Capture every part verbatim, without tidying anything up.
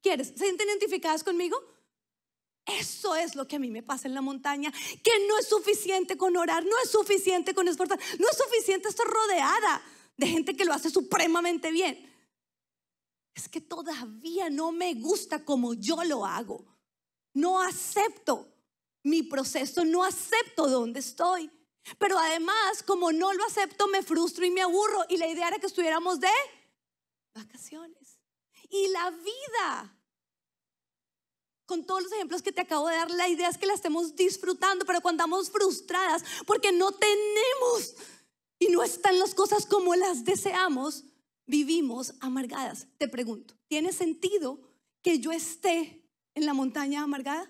quieres. ¿Se sienten identificadas conmigo? Eso es lo que a mí me pasa en la montaña, que no es suficiente con orar, no es suficiente con esforzar, no es suficiente estar rodeada de gente que lo hace supremamente bien. Es que todavía no me gusta como yo lo hago. No acepto mi proceso, no acepto donde estoy. Pero además, como no lo acepto, me frustro y me aburro. Y la idea era que estuviéramos de vacaciones. Y la vida, con todos los ejemplos que te acabo de dar, la idea es que la estemos disfrutando. Pero cuando andamos frustradas porque no tenemos y no están las cosas como las deseamos, vivimos amargadas. Te pregunto, ¿tiene sentido que yo esté en la montaña amargada?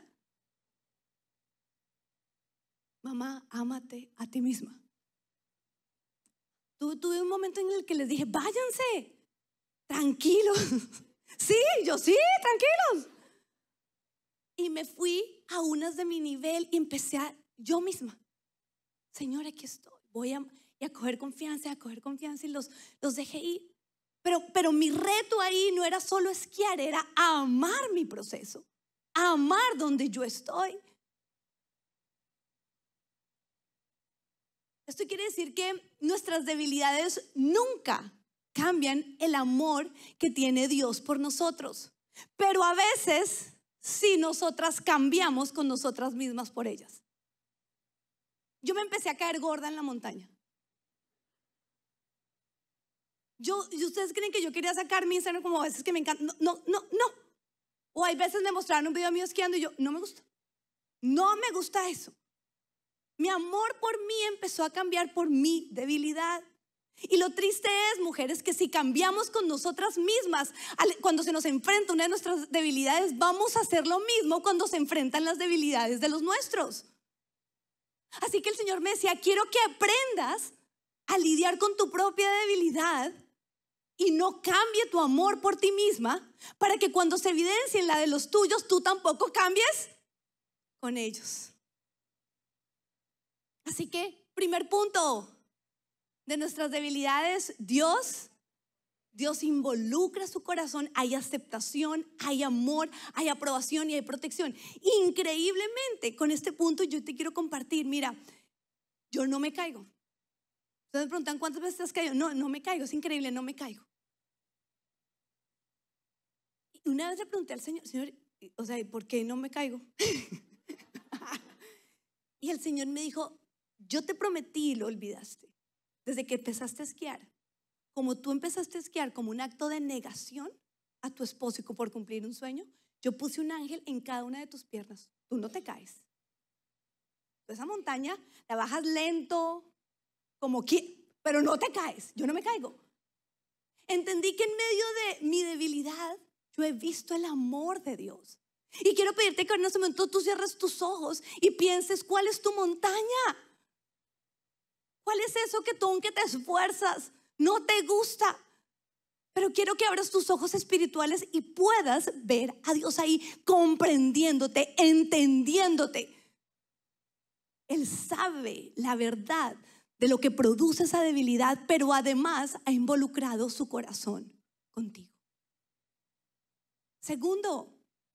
Mamá, ámate a ti misma. Tu, tuve un momento en el que les dije, váyanse, tranquilos. Sí, yo sí, tranquilos. Y me fui a unas de mi nivel y empecé a yo misma. Señor, aquí estoy. Voy a, y a coger confianza, a coger confianza y los, los dejé ir. Pero, pero mi reto ahí no era solo esquiar, era amar mi proceso, amar donde yo estoy. Esto quiere decir que nuestras debilidades nunca cambian el amor que tiene Dios por nosotros. Pero a veces sí nosotras cambiamos con nosotras mismas por ellas. Yo me empecé a caer gorda en la montaña. Yo, ¿y ustedes creen que yo quería sacar mi Instagram como a veces que me encanta? No, no, no, no. O hay veces me mostraron un video mío esquiando y yo, no me gusta. No me gusta eso. Mi amor por mí empezó a cambiar por mi debilidad. Y lo triste es, mujeres, que si cambiamos con nosotras mismas, cuando se nos enfrenta una de nuestras debilidades, vamos a hacer lo mismo cuando se enfrentan las debilidades de los nuestros. Así que el Señor me decía, quiero que aprendas a lidiar con tu propia debilidad y no cambie tu amor por ti misma, para que cuando se evidencie en la de los tuyos, tú tampoco cambies con ellos. Así que, primer punto de nuestras debilidades, Dios, Dios involucra su corazón, hay aceptación, hay amor, hay aprobación y hay protección. Increíblemente, con este punto yo te quiero compartir, mira, yo no me caigo. Ustedes me preguntan, ¿cuántas veces te has caído? No, no me caigo, es increíble, no me caigo. Y una vez le pregunté al Señor, Señor, o sea, ¿por qué no me caigo? Y el Señor me dijo, yo te prometí y lo olvidaste. Desde que empezaste a esquiar, como tú empezaste a esquiar como un acto de negación a tu esposo y por cumplir un sueño, yo puse un ángel en cada una de tus piernas. Tú no te caes. Esa montaña la bajas lento, como que, pero no te caes. Yo no me caigo. Entendí que en medio de mi debilidad yo he visto el amor de Dios. Y quiero pedirte que en este momento tú cierres tus ojos y pienses cuál es tu montaña. ¿Cuál es eso que tú, aunque te esfuerzas, no te gusta? Pero quiero que abras tus ojos espirituales y puedas ver a Dios ahí comprendiéndote, entendiéndote. Él sabe la verdad de lo que produce esa debilidad, pero además ha involucrado su corazón contigo. Segundo,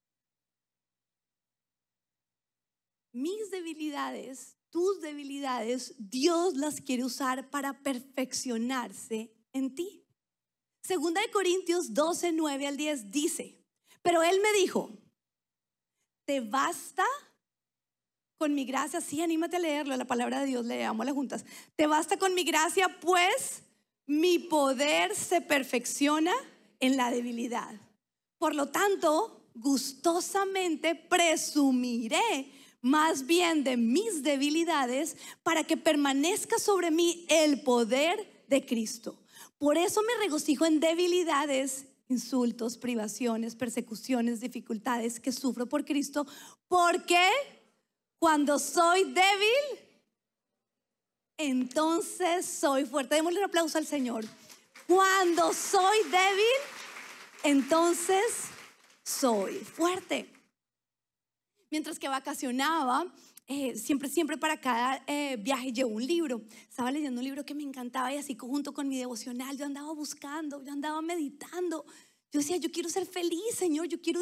mis debilidades, tus debilidades, Dios las quiere usar para perfeccionarse en ti. Segunda de Corintios doce, nueve al diez dice, pero Él me dijo, ¿te basta con mi gracia? Sí, anímate a leerlo, la palabra de Dios, leámosla juntas. ¿Te basta con mi gracia? Pues mi poder se perfecciona en la debilidad. Por lo tanto, gustosamente presumiré más bien de mis debilidades para que permanezca sobre mí el poder de Cristo. Por eso me regocijo en debilidades, insultos, privaciones, persecuciones, dificultades que sufro por Cristo, porque cuando soy débil, entonces soy fuerte. Démosle un aplauso al Señor. Cuando soy débil, entonces soy fuerte. Mientras que vacacionaba, eh, siempre, siempre para cada eh, viaje llevo un libro. Estaba leyendo un libro que me encantaba y así junto con mi devocional yo andaba buscando, yo andaba meditando. Yo decía, yo quiero ser feliz, Señor, yo quiero